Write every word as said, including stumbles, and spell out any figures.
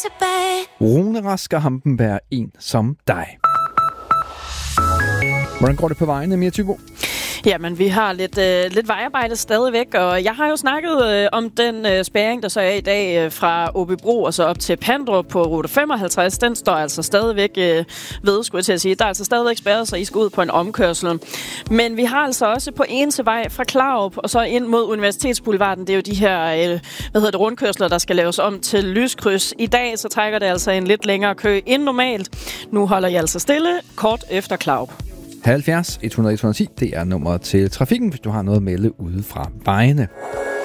tilbage. Rune Rask og Hampenberg, en som dig. Hvordan går det på vejene, Mia Thybo? Jamen, vi har lidt, øh, lidt vejarbejde stadigvæk, og jeg har jo snakket øh, om den øh, spærring, der så er i dag øh, fra Åbybro og så op til Pandrup på rute femoghalvtreds. Den står altså stadigvæk øh, ved, skulle jeg til at sige. Der er altså stadigvæk spærret, så I skal ud på en omkørsel. Men vi har altså også på Ensevej fra Klarup og så ind mod Universitetsboulevarden. Det er jo de her øh, hvad hedder det, rundkørsler, der skal laves om til lyskryds. I dag så trækker det altså en lidt længere kø end normalt. Nu holder jeg altså stille kort efter Klarup. halvfjerds et hundrede et hundrede og ti, det er nummeret til trafikken, hvis du har noget at melde ude fra vejene.